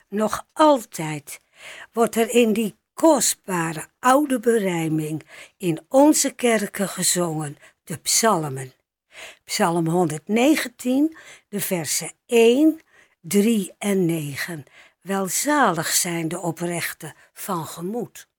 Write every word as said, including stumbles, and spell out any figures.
nog altijd wordt er in die kostbare oude berijming in onze kerken gezongen, de psalmen. Psalm honderdnegentien, de versen één, drie en negen. Welzalig zijn de oprechten van gemoed.